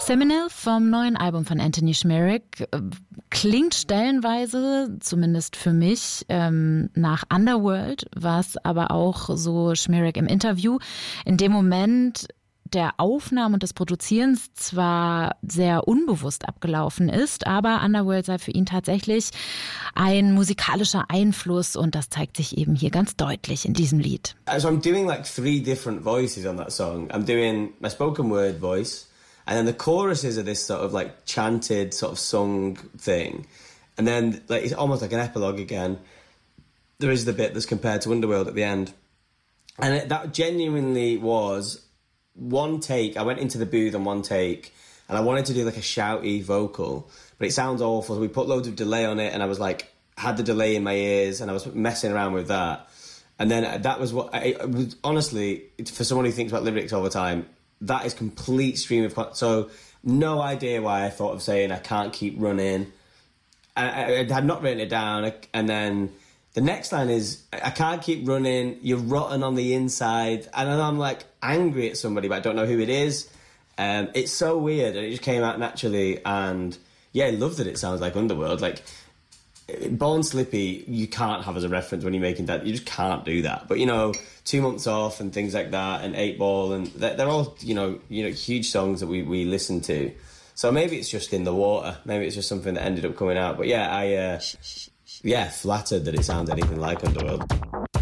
Seminole vom neuen Album von Anthony Szmyrak klingt stellenweise, zumindest für mich, nach Underworld, was aber auch so Szmyrak im Interview in dem Moment der Aufnahme und des Produzierens zwar sehr unbewusst abgelaufen ist, aber Underworld sei für ihn tatsächlich ein musikalischer Einfluss und das zeigt sich eben hier ganz deutlich in diesem Lied. So I'm doing like 3 different voices on that song. I'm doing my spoken word voice, and then the choruses are this sort of like chanted sort of sung thing, and then like it's almost like an epilogue again. There is the bit that's compared to Underworld at the end, and that genuinely was one take. I went into the booth on one take and I wanted to do like a shouty vocal, but it sounds awful. So we put loads of delay on it and I was like, had the delay in my ears and I was messing around with that. And then that was what I was, honestly, for someone who thinks about lyrics all the time, that is complete stream of, so no idea why I thought of saying I can't keep running. I had not written it down. And then the next line is, I can't keep running, you're rotten on the inside. And then I'm like angry at somebody, but I don't know who it is. It's so weird, and it just came out naturally. And yeah, I love that it sounds like Underworld. Like, Born Slippy, you can't have as a reference when you're making that. You just can't do that. But, 2 months off and things like that, and 8 Ball, and they're all, huge songs that we listen to. So maybe it's just in the water. Maybe it's just something that ended up coming out. But yeah, flattered that it sounds anything like Underworld.